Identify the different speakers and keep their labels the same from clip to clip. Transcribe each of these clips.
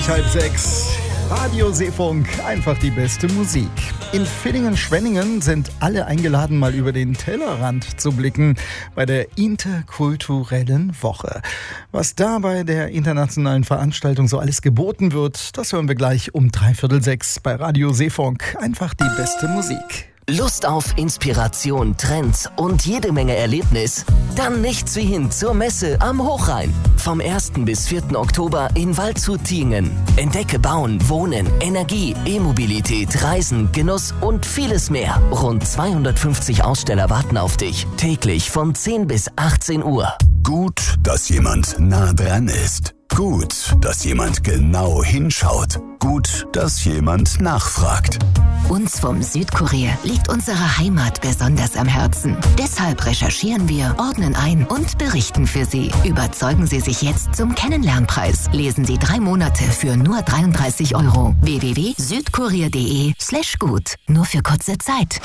Speaker 1: 5:30. Radio Seefunk, einfach die beste Musik. In Villingen-Schwenningen sind alle eingeladen, mal über den Tellerrand zu blicken bei der interkulturellen Woche. Was da bei der internationalen Veranstaltung so alles geboten wird, das hören wir gleich um 5:45 bei Radio Seefunk. Einfach die beste Musik.
Speaker 2: Lust auf Inspiration, Trends und jede Menge Erlebnis? Dann nichts wie hin zur Messe am Hochrhein. Vom 1. bis 4. Oktober in Waldshut-Tiengen. Entdecke Bauen, Wohnen, Energie, E-Mobilität, Reisen, Genuss und vieles mehr. Rund 250 Aussteller warten auf dich. Täglich von 10 bis 18 Uhr.
Speaker 3: Gut, dass jemand nah dran ist. Gut, dass jemand genau hinschaut. Gut, dass jemand nachfragt.
Speaker 4: Uns vom Südkurier liegt unsere Heimat besonders am Herzen. Deshalb recherchieren wir, ordnen ein und berichten für Sie. Überzeugen Sie sich jetzt zum Kennenlernpreis. Lesen Sie 3 Monate für nur 33 €. www.südkurier.de/gut. Nur für kurze Zeit.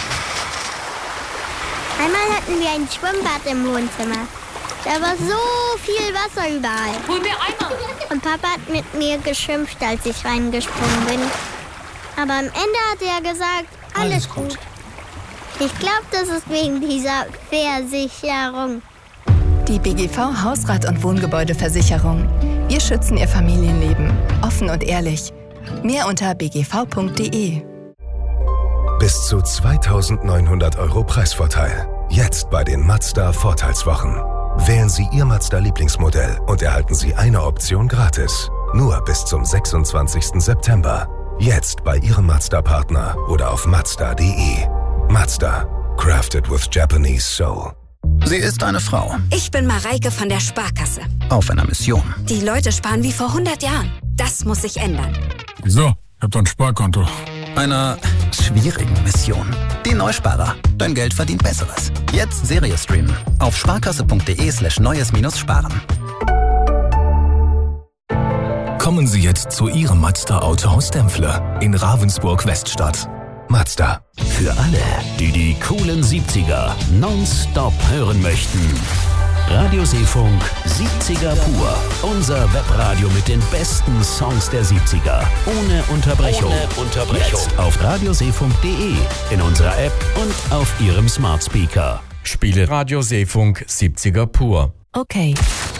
Speaker 5: Einmal hatten wir ein Schwimmbad im Wohnzimmer. Da war so viel Wasser überall.
Speaker 6: Hol mir Eimer!
Speaker 5: Und Papa hat mit mir geschimpft, als ich reingesprungen bin. Aber am Ende hat er gesagt, alles gut. Ich glaube, das ist wegen dieser Versicherung.
Speaker 7: Die BGV Hausrat- und Wohngebäudeversicherung. Wir schützen Ihr Familienleben. Offen und ehrlich. Mehr unter bgv.de.
Speaker 8: Bis zu 2.900 € Preisvorteil. Jetzt bei den Mazda-Vorteilswochen. Wählen Sie Ihr Mazda-Lieblingsmodell und erhalten Sie eine Option gratis. Nur bis zum 26. September. Jetzt bei Ihrem Mazda-Partner oder auf Mazda.de. Mazda. Crafted with Japanese soul.
Speaker 9: Sie ist eine Frau.
Speaker 10: Ich bin Mareike von der Sparkasse.
Speaker 9: Auf einer Mission.
Speaker 10: Die Leute sparen wie vor 100 Jahren. Das muss sich ändern.
Speaker 11: Wieso? Ich hab doch ein Sparkonto.
Speaker 9: Einer schwierigen Mission. Die Neusparer. Dein Geld verdient Besseres. Jetzt Serie streamen. Auf sparkasse.de/neues-sparen.
Speaker 12: Kommen Sie jetzt zu Ihrem Mazda Autohaus Dempfle in Ravensburg-Weststadt. Mazda.
Speaker 2: Für alle, die die coolen 70er nonstop hören möchten. Radio Seefunk 70er pur. Unser Webradio mit den besten Songs der 70er. Ohne Unterbrechung. Jetzt auf radioseefunk.de, in unserer App und auf Ihrem Smart Speaker.
Speaker 13: Spiele Radio Seefunk 70er pur.
Speaker 7: Okay.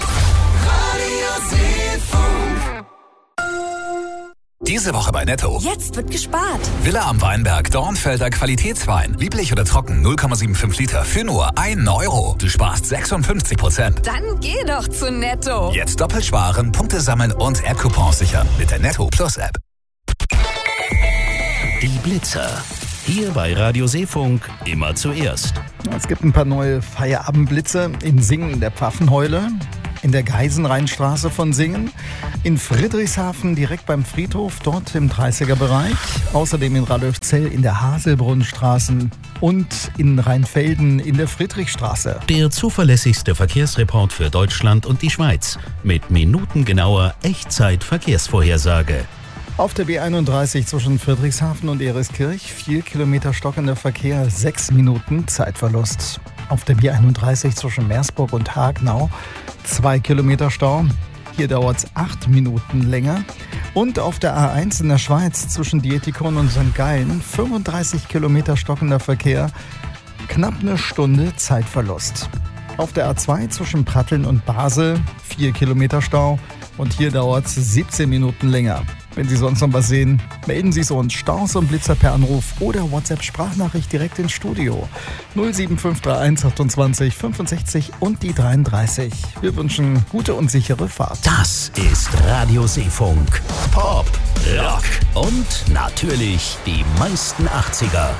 Speaker 14: Diese Woche bei Netto.
Speaker 10: Jetzt wird gespart.
Speaker 14: Villa am Weinberg, Dornfelder Qualitätswein. Lieblich oder trocken, 0,75 Liter für nur 1 €. Du sparst 56%.
Speaker 10: Dann geh doch zu Netto.
Speaker 14: Jetzt doppelt sparen, Punkte sammeln und App-Coupons sichern mit der Netto Plus App.
Speaker 2: Die Blitzer. Hier bei Radio Seefunk immer zuerst.
Speaker 1: Es gibt ein paar neue Feierabendblitze in Singen der Pfaffenheule, in der Geisenrheinstraße von Singen, in Friedrichshafen direkt beim Friedhof, dort im 30er-Bereich, außerdem in Radolfzell in der Haselbrunnstraße und in Rheinfelden in der Friedrichstraße.
Speaker 2: Der zuverlässigste Verkehrsreport für Deutschland und die Schweiz mit minutengenauer Echtzeit-Verkehrsvorhersage.
Speaker 1: Auf der B31 zwischen Friedrichshafen und Eriskirch 4 Kilometer stockender Verkehr, 6 Minuten Zeitverlust. Auf der B31 zwischen Meersburg und Hagnau 2 Kilometer Stau. Hier dauert es 8 Minuten länger. Und auf der A1 in der Schweiz zwischen Dietikon und St. Gallen 35 Kilometer stockender Verkehr, knapp eine Stunde Zeitverlust. Auf der A2 zwischen Pratteln und Basel 4 Kilometer Stau. Und hier dauert es 17 Minuten länger. Wenn Sie sonst noch was sehen, melden Sie es uns. Staus und Blitzer per Anruf oder WhatsApp-Sprachnachricht direkt ins Studio. 07531 28 65 und die 33. Wir wünschen gute und sichere Fahrt.
Speaker 2: Das ist Radio Seefunk. Pop, Rock und natürlich die meisten 80er.